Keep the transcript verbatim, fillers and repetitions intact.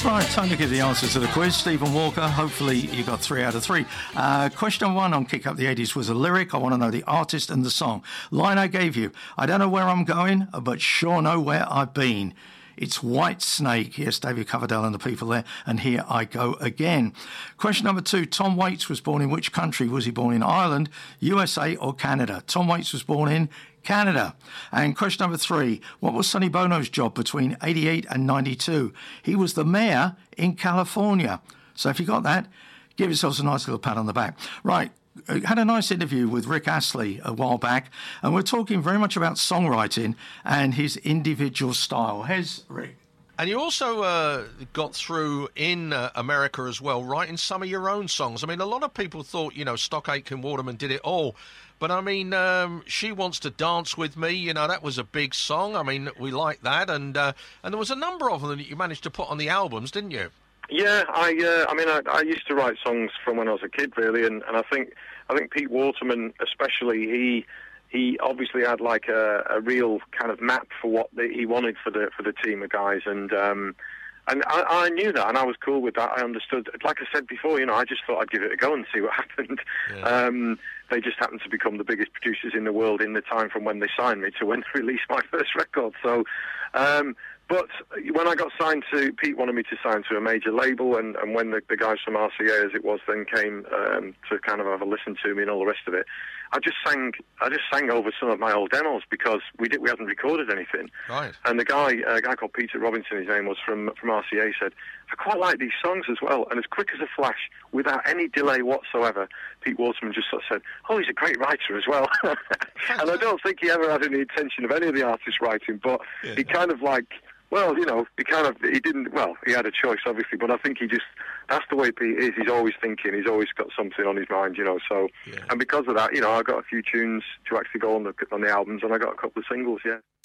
Right, time to give the answer to the quiz. Stephen Walker, hopefully you got three out of three. Uh, question one on Kick Up the eighties was a lyric. I want to know the artist and the song. Line I gave you, I don't know where I'm going, but sure know where I've been. It's White Snake. Yes, David Coverdale and the people there. And here I go again. Question number two. Tom Waits was born in which country? Was he born in Ireland, U S A or Canada? Tom Waits was born in Canada. And question number three. What was Sonny Bono's job between eighty-eight and ninety-two? He was the mayor in California. So if you got that, give yourselves a nice little pat on the back. Right. I had a nice interview with Rick Astley a while back, and we're talking very much about songwriting and his individual style. Here's Rick. And you also uh, got through in uh, America as well, writing some of your own songs. I mean, a lot of people thought, you know, Stock Aitken Waterman did it all. But, I mean, um, She Wants to Dance With Me, you know, that was a big song. I mean, we liked that. And uh, and there was a number of them that you managed to put on the albums, didn't you? Yeah, I uh, I mean, I, I used to write songs from when I was a kid, really, and, and I think I think Pete Waterman, especially, he he obviously had like a, a real kind of map for what the, he wanted for the for the team of guys, and um, and I, I knew that, and I was cool with that. I understood. Like I said before, you know, I just thought I'd give it a go and see what happened. Yeah. Um, they just happened to become the biggest producers in the world in the time from when they signed me to when they released my first record. So. Um, But when I got signed to, Pete wanted me to sign to a major label, and, and when the, the guys from R C A, as it was then, came um, to kind of have a listen to me and all the rest of it, I just sang, I just sang over some of my old demos because we did, we hadn't recorded anything. Right. And the guy, a guy called Peter Robinson, his name was, from from R C A, said, I quite like these songs as well. And as quick as a flash, without any delay whatsoever, Pete Waterman just sort of said, oh, he's a great writer as well. And I don't think he ever had any intention of any of the artists writing, but yeah. he kind of like. Well, you know, he kind of, he didn't, well, he had a choice, obviously, but I think he just, that's the way Pete is. He's always thinking, he's always got something on his mind, you know, so, yeah. And because of that, you know, I got a few tunes to actually go on the, on the albums, and I got a couple of singles, yeah.